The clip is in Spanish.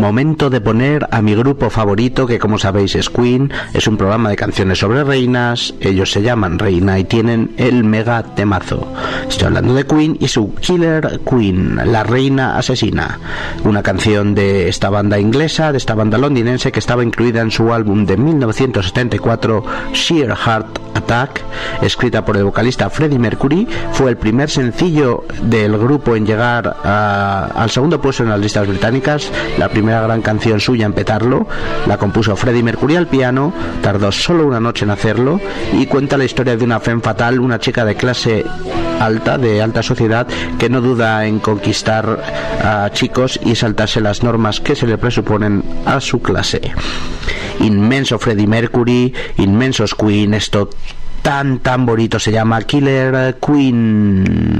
Momento de poner a mi grupo favorito, que como sabéis es Queen. Es un programa de canciones sobre reinas. Ellos se llaman Reina y tienen el mega temazo. Estoy hablando de Queen y su Killer Queen, la reina asesina. Una canción de esta banda inglesa, de esta banda londinense, que estaba incluida en su álbum de 1974, Sheer Heart Attack, escrita por el vocalista Freddie Mercury. Fue el primer sencillo del grupo en llegar al segundo puesto en las listas británicas, la primera gran canción suya en petarlo. La compuso Freddie Mercury al piano, tardó solo una noche en hacerlo, y cuenta la historia de una femme fatale, una chica de clase alta, de alta sociedad, que no duda en conquistar a chicos y saltarse las normas que se le presuponen a su clase. Inmenso Freddie Mercury, inmensos Queen, esto tan bonito se llama Killer Queen.